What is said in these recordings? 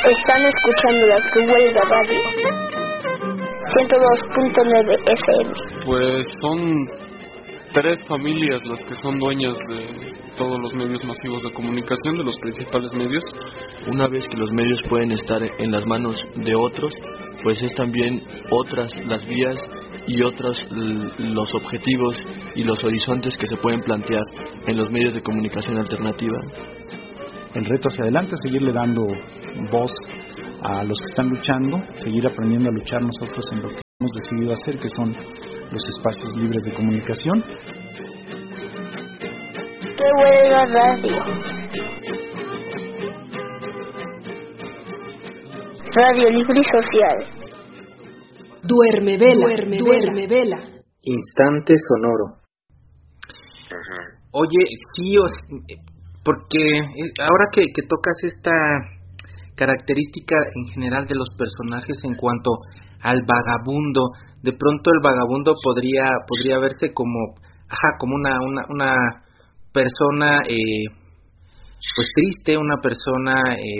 Están escuchando la Cruhuelga Radio 102.9 FM. Pues son 3 familias las que son dueñas de todos los medios masivos de comunicación, de los principales medios. Una vez que los medios pueden estar en las manos de otros, pues es también otras las vías y otros los objetivos y los horizontes que se pueden plantear en los medios de comunicación alternativa. El reto hacia adelante es seguirle dando voz a los que están luchando, seguir aprendiendo a luchar nosotros en lo que hemos decidido hacer, que son los espacios libres de comunicación. Cruhuelga Radio. Radio libre y social. Duerme vela. Instante sonoro. Oye, sí, porque ahora que tocas esta característica en general de los personajes en cuanto al vagabundo, de pronto el vagabundo podría verse como una persona pues triste, una persona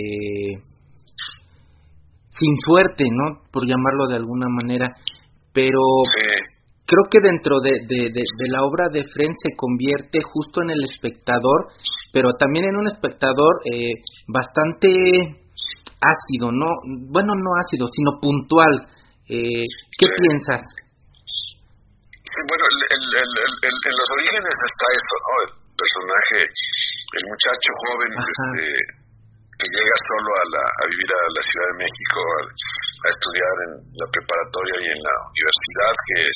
sin suerte, ¿no? Por llamarlo de alguna manera, pero creo que dentro de la obra de Fren se convierte justo en el espectador, pero también en un espectador bastante ácido, no ácido, sino puntual. ¿Qué piensas? Sí, bueno, en los orígenes está eso, ¿no? El personaje, el muchacho joven que llega solo a vivir a la Ciudad de México a estudiar en la preparatoria y en la universidad,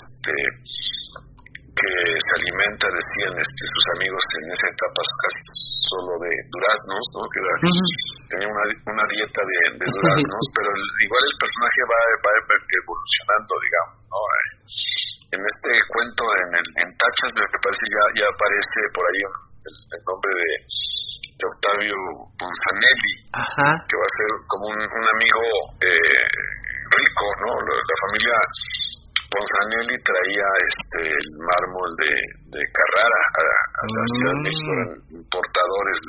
que se alimenta, decían sus amigos en esa etapa casi solo de duraznos, ¿no? Que tenía una dieta de duraznos, pero igual el personaje va evolucionando, digamos, ¿no? En este cuento, en Tachas, me parece ya aparece por ahí el nombre de Octavio Ponzanelli, que va a ser como un amigo rico, ¿no? La familia Ponzanelli traía el mármol de Carrara a la Ciudad de México, eran importadores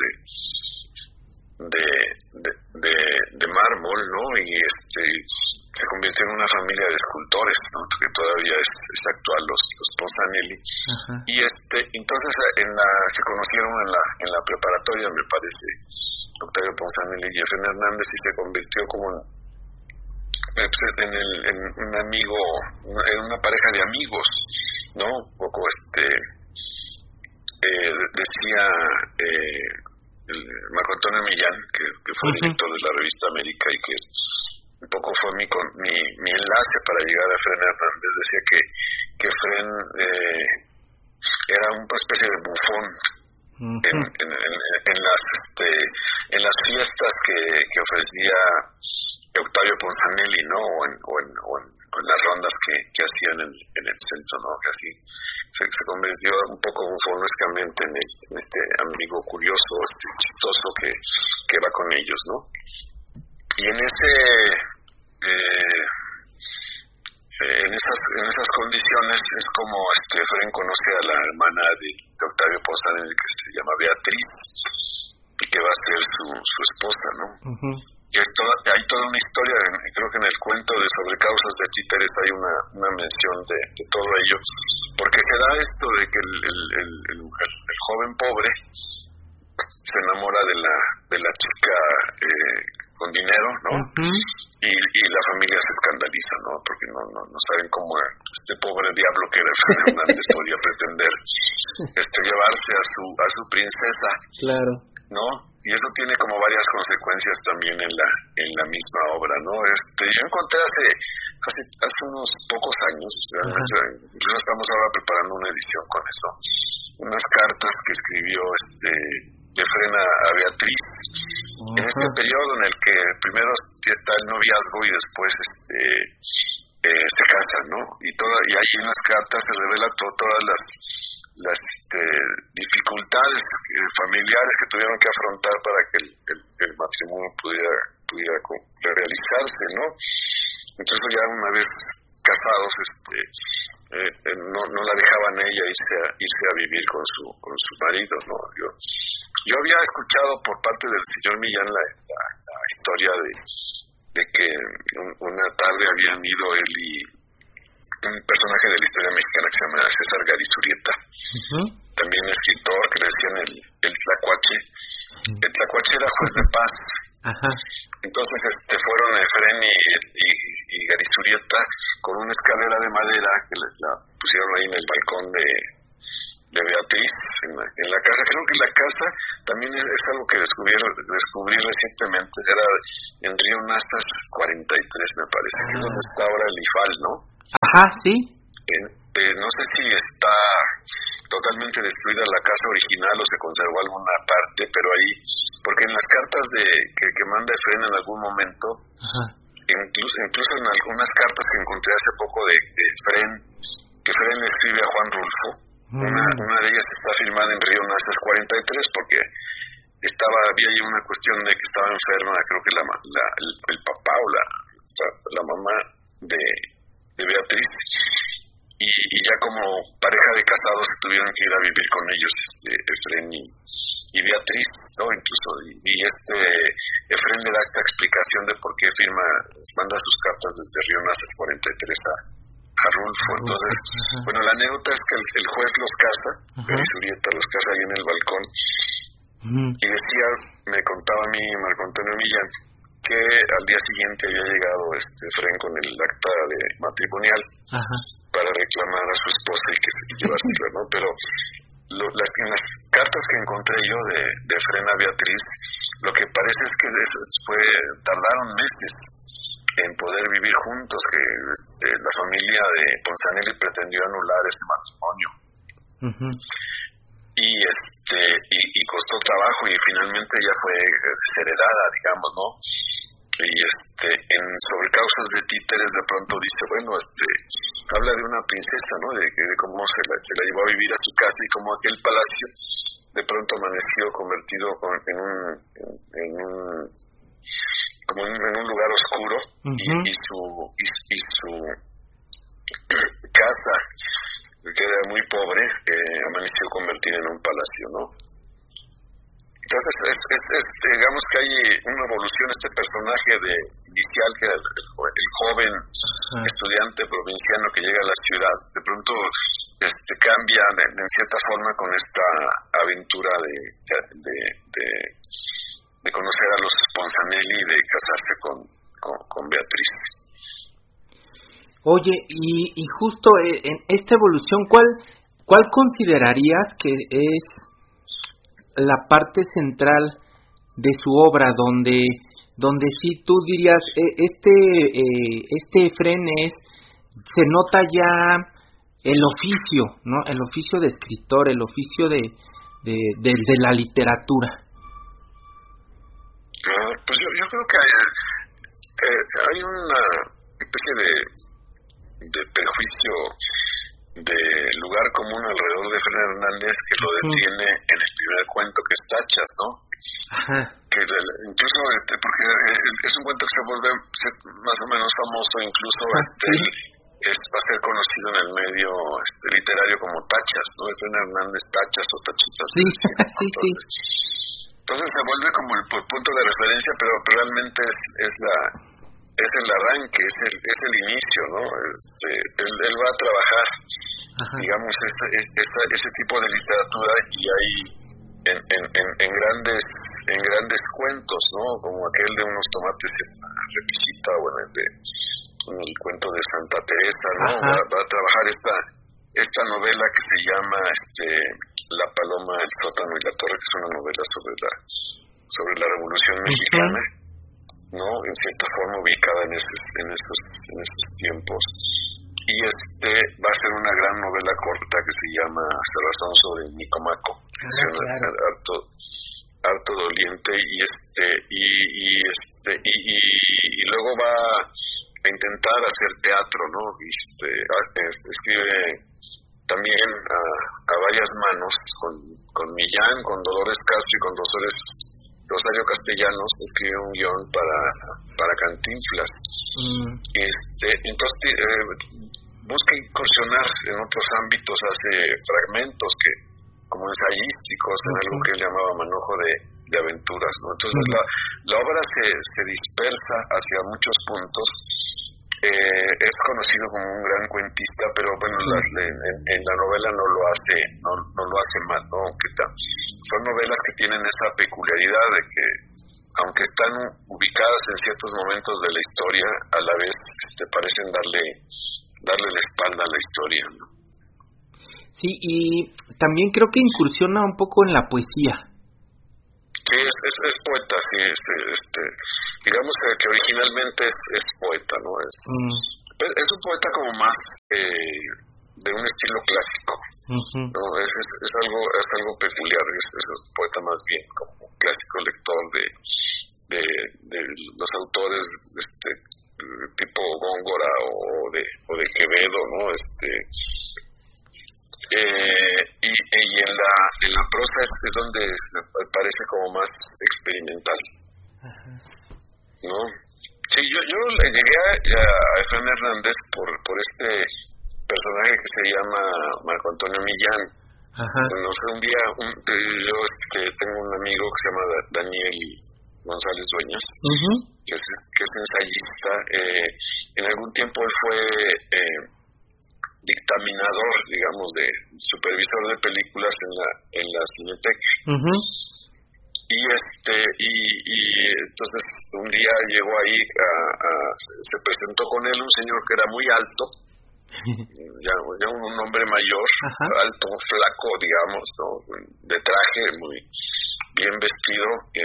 de mármol, ¿no? Y se convirtió en una familia de escultores, ¿no? Que todavía es actual, los Ponzanelli. Y entonces se conocieron en la preparatoria, me parece, Octavio Ponzanelli y Efraín Hernández, y se convirtió como en un amigo, en una pareja de amigos, ¿no? Un poco decía Marco Antonio Millán, que fue director de la revista América y que un poco fue mi enlace para llegar a Efraín Hernández, decía que Efraín era una especie de bufón en las fiestas que ofrecía Octavio Ponzanelli, ¿no? O en las rondas que hacían en el centro, ¿no? Que así se convirtió un poco bufonescamente en este amigo curioso, chistoso que va con ellos, ¿no? Y en esas condiciones es como Efraín conoce a la hermana de Octavio Ponzanelli, que se llama Beatriz, y que va a ser su esposa, ¿no? Y hay toda una historia, creo que en el cuento de Sobre causas de títeres hay una mención de todo ello, porque se da esto de que el joven pobre se enamora de la chica con dinero, ¿no? Y la familia se escandaliza, ¿no? Porque no saben cómo este pobre diablo que era Efraín Hernández podía pretender llevarse a su princesa. Claro. ¿No? Y eso tiene como varias consecuencias también en la misma obra, ¿no? Yo encontré hace unos pocos años, realmente, incluso estamos ahora preparando una edición con eso, unas cartas que escribió Efraín a Beatriz, en este periodo en el que primero está el noviazgo y después se casan, ¿no? Y ahí en las cartas se revela todas las dificultades familiares que tuvieron que afrontar para que el matrimonio pudiera realizarse, ¿no? Incluso ya una vez casados, no la dejaban ella irse a vivir con su marido, ¿no? Yo había escuchado por parte del señor Millán la historia de que una tarde habían ido él y un personaje de la historia mexicana que se llama César Garizurieta, también escritor, que le decían el Tlacuache. El Tlacuache era juez de paz. Entonces fueron Efrén y Garizurieta con una escalera de madera que la pusieron ahí en el balcón de Beatriz, en la casa. Creo que la casa también es algo que descubrí recientemente, era en Río Nazas 43, me parece, que es donde está ahora el IFAL, ¿no? Sí. No sé si está totalmente destruida la casa original o se conservó alguna parte, pero ahí, porque en las cartas que manda Efrén en algún momento, incluso en algunas cartas que encontré hace poco de Efrén, que Efrén le escribe a Juan Rulfo, una de ellas está firmada en Río Nazas 43, porque había ahí una cuestión de que estaba enferma, creo que el papá o la mamá de Beatriz, y ya como pareja de casados tuvieron que ir a vivir con ellos, Efrén y Beatriz, ¿no? Incluso, y Efrén le da esta explicación de por qué manda sus cartas desde Río Nazas 43 a Rulfo. Entonces, bueno, la anécdota es que el juez los casa, Garizurieta los casa ahí en el balcón, y decía, me contaba a mí Marco Antonio Millán, que al día siguiente había llegado Efrén con el acta de matrimonial para reclamar a su esposa y llevársela, ¿no? Pero en las cartas que encontré yo de Efrén a Beatriz, lo que parece es que tardaron meses en poder vivir juntos, que la familia de Ponzanelli pretendió anular ese matrimonio. Y costó trabajo y finalmente ya fue desheredada, digamos, ¿no? Y sobre causas de títeres de pronto dice, bueno, habla de una princesa, ¿no? De cómo se la llevó a vivir a su casa y cómo aquel palacio de pronto amaneció convertido en un lugar oscuro, y su casa, que era muy pobre, amaneció convertida en un palacio, ¿no? Entonces digamos que hay una evolución. Este personaje inicial, que era el joven estudiante provinciano que llega a la ciudad, de pronto cambia en cierta forma con esta aventura de conocer a los Ponzanelli y de casarse con Beatriz. Oye, y justo en esta evolución, ¿cuál considerarías que es la parte central de su obra, donde sí tú dirías, este Efrén se nota ya el oficio, ¿no? El oficio de escritor, el oficio de la literatura? Pues yo creo que hay una especie de prejuicio de lugar común alrededor de Efrén Hernández que lo detiene en el primer cuento, que es Tachas, ¿no? Que incluso porque es un cuento que se vuelve más o menos famoso, incluso va a ser conocido en el medio literario como Tachas, ¿no? Efrén Hernández Tachas o Tachitas. Entonces se vuelve como el punto de referencia, pero realmente es el arranque, es el inicio, ¿no? Él va a trabajar, digamos, ese tipo de literatura, y hay en grandes cuentos, ¿no? Como aquel de unos tomates en la repisita, o en el cuento de Santa Teresa, ¿no? Va a trabajar esta novela que se llama La paloma, el sótano y la torre, que es una novela sobre la Revolución Mexicana, ¿no? En cierta forma ubicada en esos tiempos. Y va a ser una gran novela corta que se llama Cerrazón sobre Nicomaco, harto doliente, y luego va a intentar hacer teatro, ¿no? Escribe también a varias manos con Millán, con Dolores Castro y con Rosario Castellanos, escribe un guión para Cantinflas. Entonces busca incursionar en otros ámbitos, hace fragmentos que como ensayísticos, en algo que él llamaba manojo de aventuras, ¿no? Entonces la obra se dispersa hacia muchos puntos. Es conocido como un gran cuentista, pero bueno, en la novela no lo hace mal, ¿no? Son novelas que tienen esa peculiaridad de que, aunque están ubicadas en ciertos momentos de la historia, a la vez parecen darle la espalda a la historia, ¿no? Sí, y también creo que incursiona un poco en la poesía. Sí, es poeta, sí, digamos que originalmente es poeta, ¿no? Es un poeta como más de un estilo clásico, ¿no? Es algo peculiar, es un poeta más bien como un clásico lector de los autores tipo Góngora o de Quevedo, ¿no? Y en la prosa es donde parece como más experimental, ¿no? Sí, yo llegué a Efraín Hernández por este personaje que se llama Marco Antonio Millán. No sé, un día yo tengo un amigo que se llama Daniel González Dueñas, que es ensayista. En algún tiempo él fue dictaminador, digamos, de supervisor de películas en la Cineteca. Y entonces un día llegó ahí se presentó con él un señor que era muy alto, ya un hombre mayor, alto, flaco, digamos, ¿no? De traje, muy bien vestido, que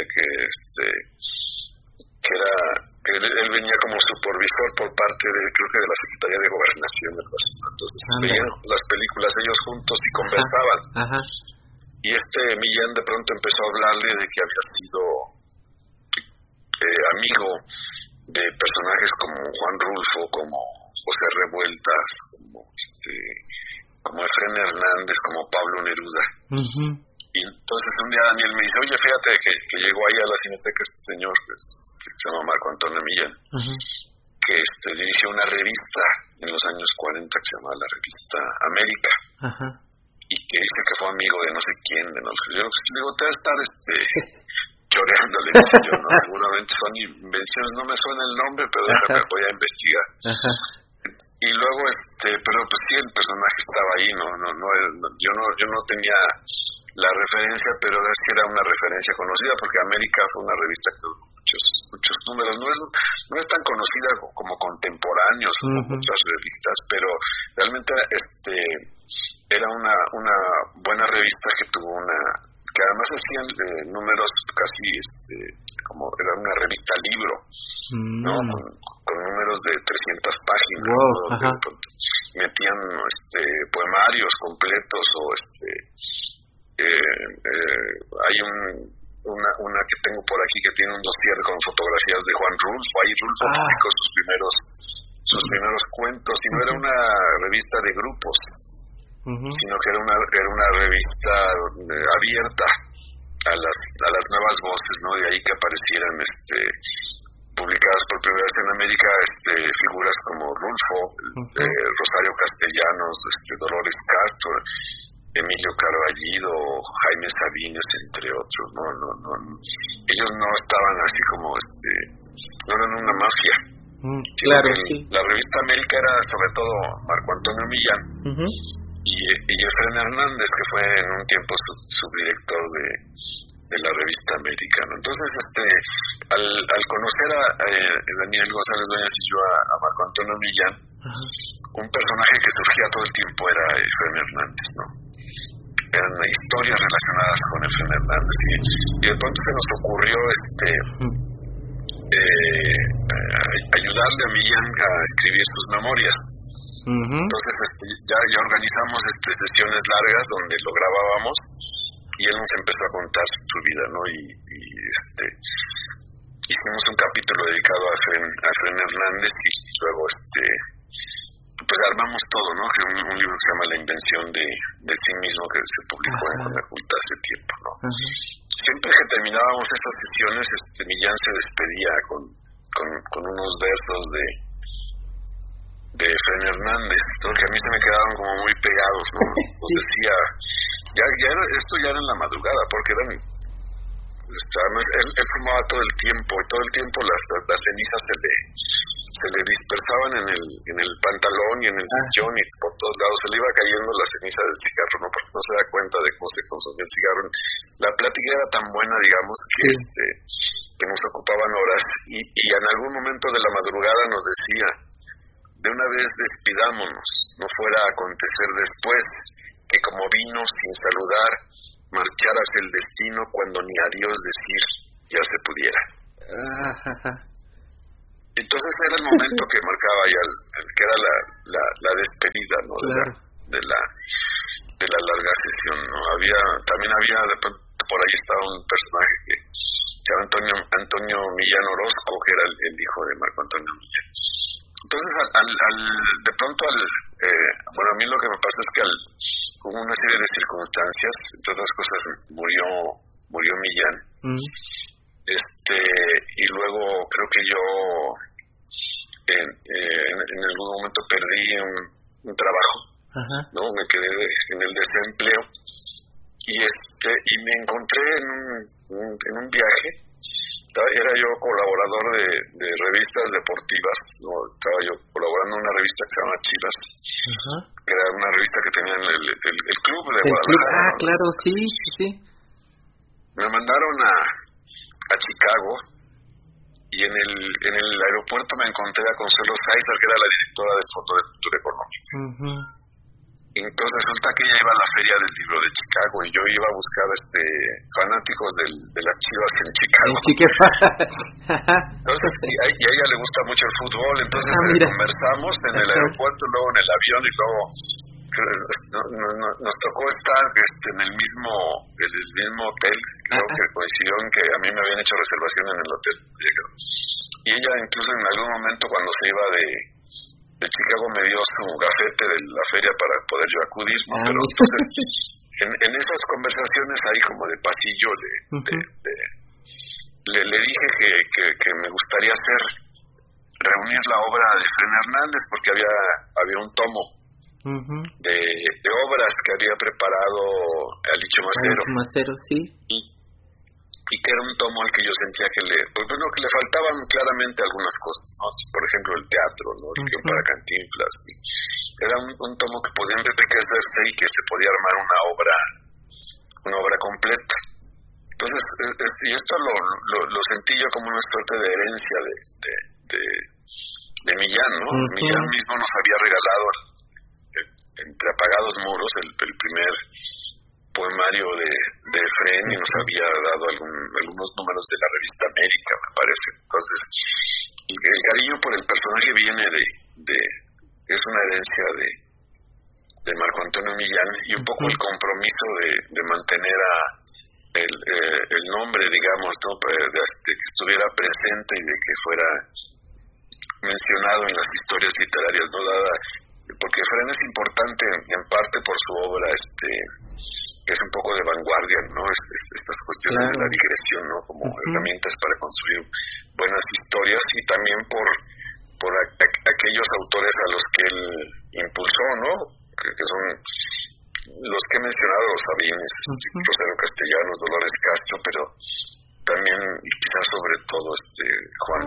él venía como supervisor por parte creo que de la Secretaría de Gobernación. Entonces veían las películas ellos juntos y conversaban. Y Millán de pronto empezó a hablarle de que había sido amigo de personajes como Juan Rulfo, como José Revueltas, como Efraín Hernández, como Pablo Neruda. Y entonces un día Daniel me dice, oye, fíjate que llegó ahí a la Cineteca este señor que se llama Marco Antonio Millán, que dirigió una revista en los años 40 que se llamaba la revista América, y que dice que fue amigo de no sé quién, de no sé. Yo le digo, te va a estar choreando, le dije yo, ¿no? Seguramente son invenciones, no me suena el nombre, pero déjame, voy a investigar. Y luego, pero pues sí, el personaje estaba ahí, yo no tenía la referencia, pero es que era una referencia conocida, porque América fue una revista que tuvo muchos números, no es tan conocida como Contemporáneos o como otras revistas, pero realmente era una buena revista que tuvo que además hacían números casi como era una revista libro, ¿no? Con números de 300 páginas, ¿no? Metían poemarios completos o hay una que tengo por aquí que tiene un dossier con fotografías de Juan Rulfo. Ahí Rulfo publicó sus primeros cuentos, y no era una revista de grupos, sino que era una revista abierta a las nuevas voces, ¿no? De ahí que aparecieran publicadas por primera vez en América figuras como Rulfo, Rosario Castellanos, Dolores Castro, Emilio Carballido, Jaime Sabines, entre otros. No, ellos no estaban así como no eran una mafia. Claro, sí. La revista América era sobre todo Marco Antonio Millán y Efraín Hernández, que fue en un tiempo subdirector de la revista América, ¿no? Entonces al conocer a Daniel González Dueñas y yo a Marco Antonio Millán, un personaje que surgía todo el tiempo era Efraín Hernández, ¿no? Eran historias relacionadas con Efraín Hernández, y de pronto se nos ocurrió ayudarle a Millán a escribir sus memorias. Entonces ya organizamos sesiones largas donde lo grabábamos y él nos empezó a contar su vida, ¿no? Y hicimos un capítulo dedicado a Efraín Hernández, y luego pues armamos todo, ¿no? Que un libro que se llama La invención de sí mismo, que se publicó en Conaculta hace tiempo, ¿no? Siempre que terminábamos esas sesiones, Millán se despedía con unos versos de Efraín Hernández, que a mí se me quedaron como muy pegados, ¿no? Nos decía, esto ya era en la madrugada, porque además él fumaba todo el tiempo, y todo el tiempo las cenizas se le dispersaban en el pantalón y en el sillón y por todos lados, se le iba cayendo la ceniza del cigarro, ¿no? Porque no se da cuenta de cómo se consumía el cigarro. La plática era tan buena, digamos, que nos ocupaban horas, y en algún momento de la madrugada nos decía: de una vez despidámonos, no fuera a acontecer después que como vino sin saludar, marchar hacia el destino cuando ni adiós decir ya se pudiera. Entonces era el momento que marcaba ya que era la despedida, ¿no? Claro. de la larga sesión, ¿no? También había de pronto por ahí estaba un personaje que se llama Antonio Millán Orozco, que era el hijo de Marco Antonio Millán. Entonces de pronto bueno, a mí lo que me pasa es que hubo una serie de circunstancias, entre otras cosas murió Millán. Y luego creo que yo en algún momento perdí un trabajo. No, me quedé en el desempleo y me encontré en un viaje. Era yo colaborador de revistas deportivas, ¿no? Estaba yo colaborando en una revista que se llama Chivas, que era una revista que tenía el club de Guadalajara. Claro, sí. Me mandaron a Chicago, y en el aeropuerto me encontré a Consuelo Sáizar, que era la directora del Fondo de Cultura Económica. Entonces resulta que ella iba a la Feria del Libro de Chicago, y yo iba a buscar fanáticos de las Chivas en Chicago. Entonces, y a ella le gusta mucho el fútbol, entonces conversamos en el aeropuerto, luego en el avión, y luego nos tocó estar en el mismo hotel. Creo que coincidió en que a mí me habían hecho reservación en el hotel, y ella incluso en algún momento, cuando se iba de Chicago, me dio su gafete de la feria para poder yo acudir, ¿no? Pero entonces en esas conversaciones ahí como de pasillo le dije que me gustaría reunir la obra de Efrén Hernández, porque había un tomo de obras que había preparado Alicho Macero, sí, y que era un tomo al que yo sentía que le faltaban claramente algunas cosas, ¿no? Por ejemplo, el teatro, ¿no? El guión para Cantinflas. Era un tomo que podía enriquecerse y que se podía armar una obra completa. Entonces, y esto lo sentí yo como una suerte de herencia de Millán, ¿no? Millán mismo nos había regalado Entre apagados muros, el primer poemario de Efrén, y nos había dado algunos números de la revista América, me parece. Entonces, el cariño por el personaje viene es una herencia de Marco Antonio Millán, y un poco el compromiso de mantener el nombre, digamos, ¿no? de que estuviera presente y de que fuera mencionado en las historias literarias, ¿no? Porque Efrén es importante en parte por su obra, que es un poco de vanguardia, ¿no? Estas cuestiones de la digresión, ¿no? Como herramientas para construir buenas historias, y también por aquellos autores a los que él impulsó, ¿no? Que son los que he mencionado, Sabines, Rosario Castellanos, Dolores Castro, pero también, y quizás sobre todo, Juan